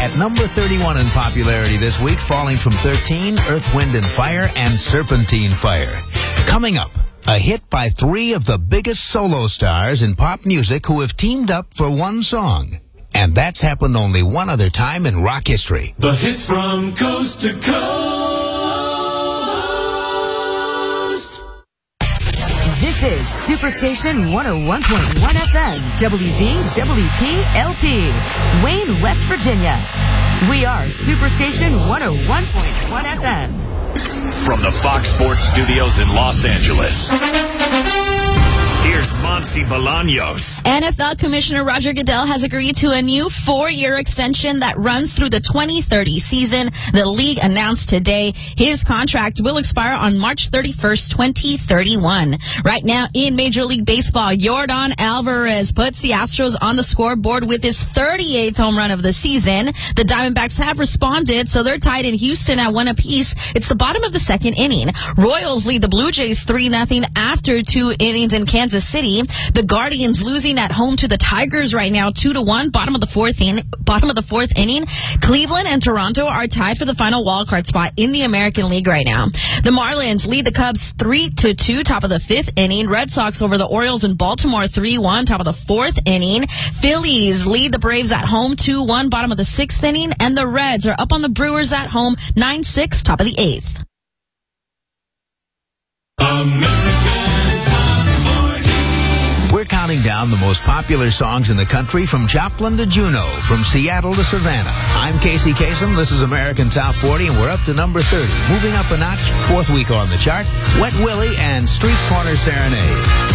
At number 31 in popularity this week, falling from 13, Earth, Wind & Fire and Serpentine Fire. Coming up, a hit by three of the biggest solo stars in pop music who have teamed up for one song. And that's happened only one other time in rock history. The hits from coast to coast. This is Superstation 101.1 FM, WVWP LP, Wayne, West Virginia. We are Superstation 101.1 FM. From the Fox Sports Studios in Los Angeles, here's Monty Bolaños. NFL Commissioner Roger Goodell has agreed to a new 4-year extension that runs through the 2030 season. The league announced today his contract will expire on March 31st, 2031. Right now in Major League Baseball, Yordan Alvarez puts the Astros on the scoreboard with his 38th home run of the season. The Diamondbacks have responded, so they're tied in Houston at 1 apiece. It's the bottom of the second inning. Royals lead the Blue Jays 3-0 after 2 innings in Kansas City. The Guardians losing at home to the Tigers right now 2-1, bottom of the fourth inning. Cleveland and Toronto are tied for the final wildcard spot in the American League right now. The Marlins lead the Cubs 3-2, top of the 5th inning. Red Sox over the Orioles in Baltimore 3-1, top of the 4th inning. Phillies lead the Braves at home 2-1, bottom of the 6th inning, and the Reds are up on the Brewers at home 9-6, top of the 8th. We're counting down the most popular songs in the country from Joplin to Juneau, from Seattle to Savannah. I'm Casey Kasem. This is American Top 40, and we're up to number 30. Moving up a notch, 4th week on the chart, Wet Willie and Street Corner Serenade.